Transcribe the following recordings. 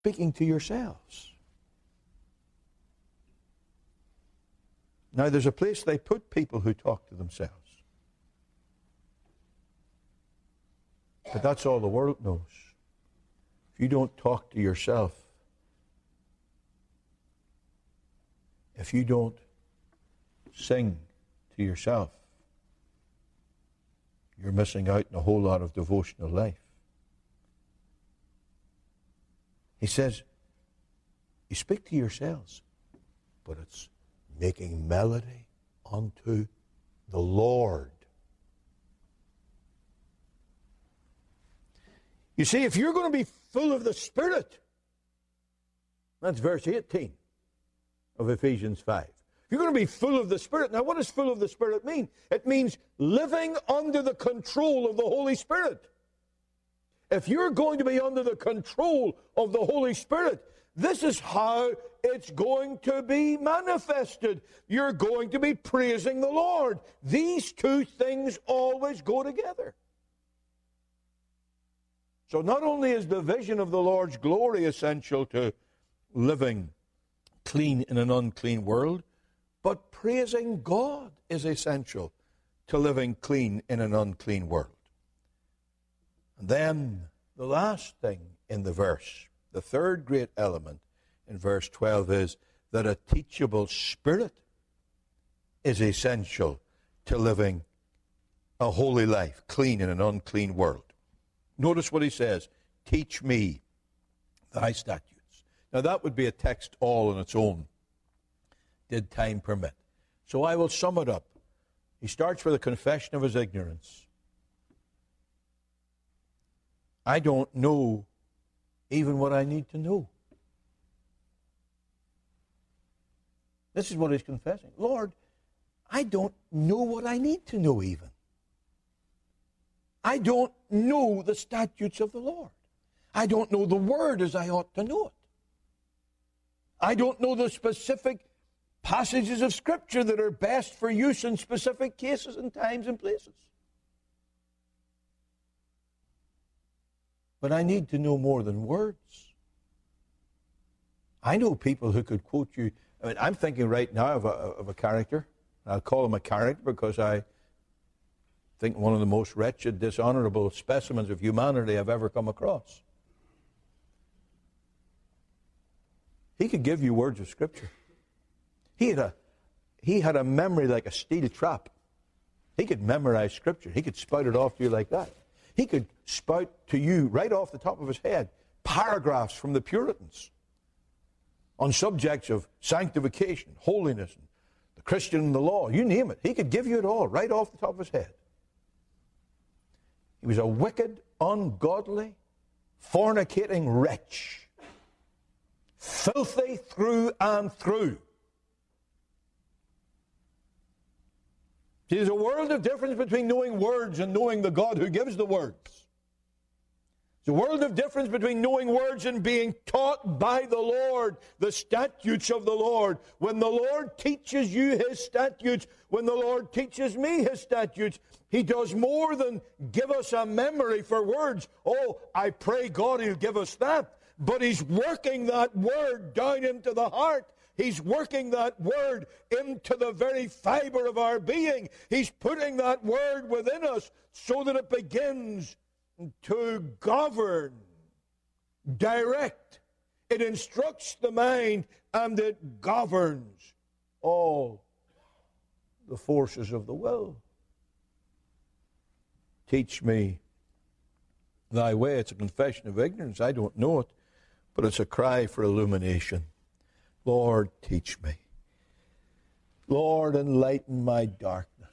speaking to yourselves. Now, there's a place they put people who talk to themselves. But that's all the world knows. If you don't talk to yourself, if you don't sing to yourself, you're missing out on a whole lot of devotional life. He says, you speak to yourselves, but it's making melody unto the Lord. You see, if you're going to be full of the Spirit, that's verse 18 of Ephesians 5. You're going to be full of the Spirit. Now, what does full of the Spirit mean? It means living under the control of the Holy Spirit. If you're going to be under the control of the Holy Spirit, this is how it's going to be manifested. You're going to be praising the Lord. These two things always go together. So not only is the vision of the Lord's glory essential to living clean in an unclean world, but praising God is essential to living clean in an unclean world. And then the last thing in the verse, the third great element in verse 12 is that a teachable spirit is essential to living a holy life, clean in an unclean world. Notice what he says, teach me thy statutes. Now that would be a text all on its own, did time permit. So I will sum it up. He starts with a confession of his ignorance. I don't know even what I need to know. This is what he's confessing. Lord, I don't know what I need to know even. I don't know the statutes of the Lord. I don't know the Word as I ought to know it. I don't know the specific passages of Scripture that are best for use in specific cases and times and places. But I need to know more than words. I know people who could quote you. I mean, I'm thinking right now of a character. I'll call him a character because I think one of the most wretched, dishonorable specimens of humanity I've ever come across. He could give you words of Scripture. He had a memory like a steel trap. He could memorize Scripture. He could spout it off to you like that. He could spout to you right off the top of his head paragraphs from the Puritans on subjects of sanctification, holiness, and the Christian and the law. You name it. He could give you it all right off the top of his head. He was a wicked, ungodly, fornicating wretch. Filthy through and through. See, there's a world of difference between knowing words and knowing the God who gives the words. There's a world of difference between knowing words and being taught by the Lord the statutes of the Lord. When the Lord teaches you His statutes, when the Lord teaches me His statutes, He does more than give us a memory for words. Oh, I pray God He'll give us that. But He's working that word down into the heart. He's working that word into the very fiber of our being. He's putting that word within us so that it begins to govern, direct. It instructs the mind and it governs all the forces of the will. Teach me thy way. It's a confession of ignorance. I don't know it, but it's a cry for illumination. Lord, teach me. Lord, enlighten my darkness.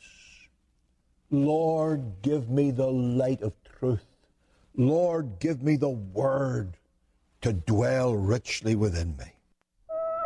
Lord, give me the light of truth. Lord, give me the word to dwell richly within me.